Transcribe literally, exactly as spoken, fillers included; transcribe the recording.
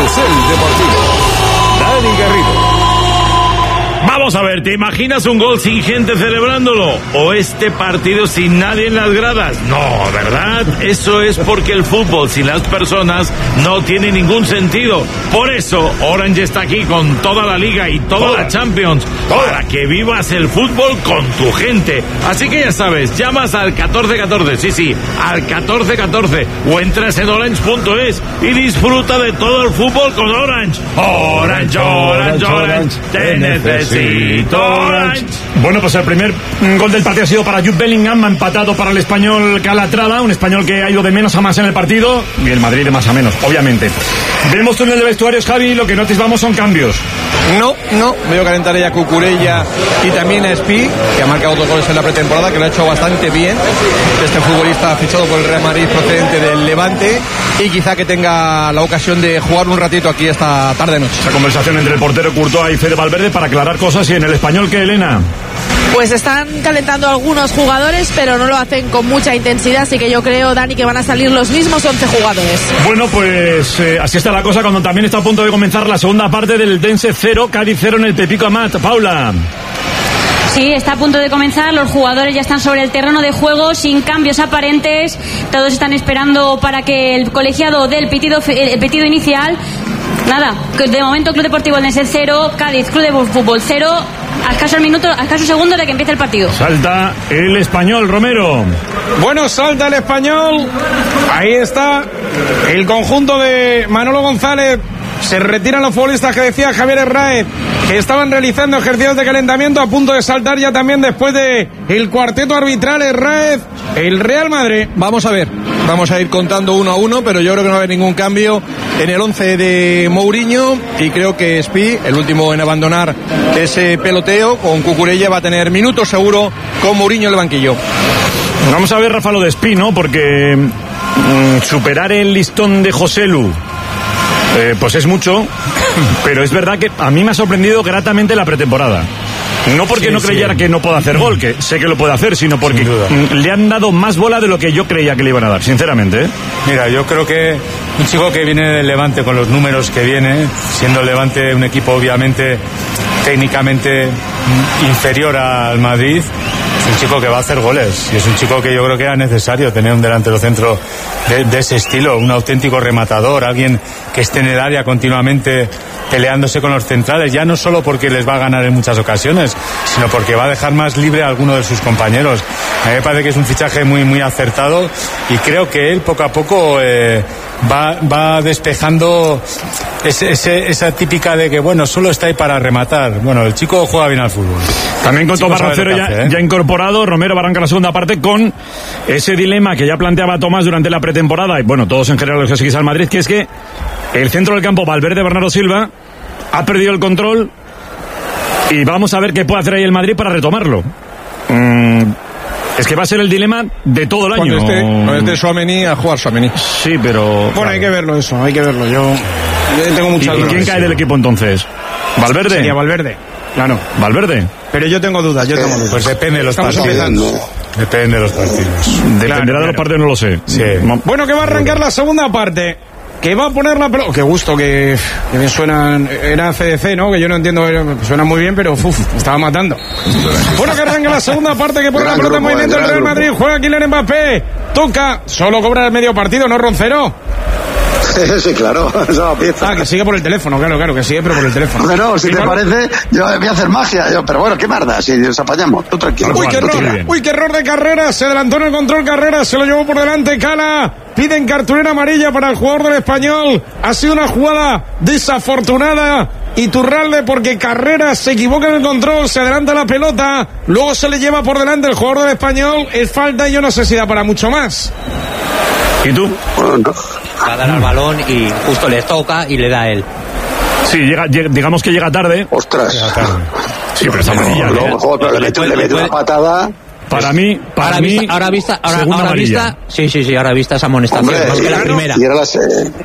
Carrusel Deportivo. Dani Garrido. Vamos a ver, ¿te imaginas un gol sin gente celebrándolo? ¿O este partido sin nadie en las gradas? No, ¿verdad? Eso es porque el fútbol sin las personas no tiene ningún sentido. Por eso, Orange está aquí con toda la Liga y toda la Champions, para que vivas el fútbol con tu gente. Así que ya sabes, llamas al catorce catorce, sí, sí, al catorce catorce, o entras en orange punto es y disfruta de todo el fútbol con Orange. Orange, Orange, Orange, te necesito. Orange. Bueno, pues el primer gol del partido ha sido para Jude Bellingham, empatado para el español Calatrava, un español que ha ido de menos a más en el partido, y el Madrid de más a menos, obviamente. Vemos túnel de vestuarios, Javi, lo que no atisbamos son cambios. No, no, veo calentar ya a Cucurella y también a Espi, que ha marcado dos goles en la pretemporada, que lo ha hecho bastante bien. Este futbolista fichado por el Real Madrid procedente del Levante, y quizá que tenga la ocasión de jugar un ratito aquí esta tarde-noche. Esa conversación entre el portero Courtois y Fede Valverde para aclarar cosas, y en el español, ¿qué, Elena? Pues están calentando algunos jugadores, pero no lo hacen con mucha intensidad, así que yo creo, Dani, que van a salir los mismos once jugadores. Bueno, pues eh, así está la cosa cuando también está a punto de comenzar la segunda parte del Dense cero, Cádiz cero en el Pepico Amat. Paula. Sí, está a punto de comenzar, los jugadores ya están sobre el terreno de juego sin cambios aparentes, todos están esperando para que el colegiado dé el pitido, el pitido inicial. Nada, de momento Club Deportivo Eldense cero, Cádiz Club de Fútbol cero, a escasos minutos, a escasos segundos de que empiece el partido. Salta el español, Romero. Bueno, salta el español, ahí está el conjunto de Manolo González. Se retiran los futbolistas que decía Javier Herráez, que estaban realizando ejercicios de calentamiento, a punto de saltar ya también después de el cuarteto arbitral Herráez, el Real Madrid. Vamos a ver, vamos a ir contando uno a uno, pero yo creo que no va a haber ningún cambio en el once de Mourinho, y creo que Espi, el último en abandonar ese peloteo, con Cucurella va a tener minutos seguro con Mourinho en el banquillo. Vamos a ver, Rafa, lo de Espi, ¿no? Porque mmm, superar el listón de Joselu, Eh, pues es mucho, pero es verdad que a mí me ha sorprendido gratamente la pretemporada. No porque sí, no creyera sí. que no pueda hacer gol, que sé que lo puede hacer, sino porque le han dado más bola de lo que yo creía que le iban a dar, sinceramente, ¿eh? Mira, yo creo que un chico que viene del Levante con los números que viene, siendo el Levante un equipo obviamente técnicamente inferior al Madrid, es un chico que va a hacer goles, y es un chico que yo creo que era necesario tener un delantero centro de, de ese estilo, un auténtico rematador, alguien que esté en el área continuamente peleándose con los centrales, ya no solo porque les va a ganar en muchas ocasiones, sino porque va a dejar más libre a alguno de sus compañeros. A mí me parece que es un fichaje muy muy acertado, y creo que él poco a poco eh, va, va despejando ese, ese, esa típica de que bueno, solo está ahí para rematar. Bueno, el chico juega bien al fútbol. También con Tomás Rocero ya, ¿eh? ya incorporado. Romero va a arrancar la segunda parte con ese dilema que ya planteaba Tomás durante la pretemporada, y bueno, todos en general los que seguís al Madrid, que es que el centro del campo, Valverde, Bernardo Silva, ha perdido el control, y vamos a ver qué puede hacer ahí el Madrid para retomarlo. Mm, es que va a ser el dilema de todo el año. Cuando esté, cuando esté Tchouaméni, a jugar Tchouaméni. Sí, pero... Bueno, claro, hay que verlo eso, hay que verlo. Yo, yo tengo muchas dudas. ¿Y quién cae del equipo entonces? ¿Valverde? Sería Valverde, claro. ¿Valverde? Pero yo tengo dudas, yo tengo dudas. Pues depende de los Estamos partidos. empezando. Depende de los partidos. Dependerá Claro, de claro. los partidos, no lo sé. Sí. Bueno, que va a arrancar la segunda parte, que va a poner la pelota. Qué gusto que, que me suenan. Era C D C, ¿no? Que yo no entiendo, suena muy bien, pero uf, me estaba matando. Bueno, que arranca la segunda parte, que pone la pelota en movimiento el Real Madrid. Juega Kylian Mbappé, toca, solo cobra el medio partido, ¿no, Roncero? Sí, claro, esa pieza. Ah, que sigue por el teléfono, claro, claro, que sigue, pero por el teléfono. No, no, si te Igual... parece, yo voy a hacer magia, yo, pero bueno, qué marda, si nos apañamos, tú tranquilo. Uy, qué error, uy, qué error de Carreras, se adelantó en el control Carreras, se lo llevó por delante Cala, piden cartulina amarilla para el jugador del Español, ha sido una jugada desafortunada, Iturralde, porque Carreras se equivoca en el control, se adelanta la pelota, luego se le lleva por delante el jugador del Español, es falta y yo no sé si da para mucho más. ¿Y tú? Va a dar al balón y justo le toca y le da a él. Sí, llega, llega, digamos que llega tarde. Ostras. Llega tarde. Sí, pero está amarilla. No, no, mejor, pero le mete, le mete una patada. Para mí, para ahora mí, vista, ahora vista, ahora, segunda ahora amarilla. vista, sí, sí, sí, ahora vista esa amonestación, Hombre, más que la primera. Y era la,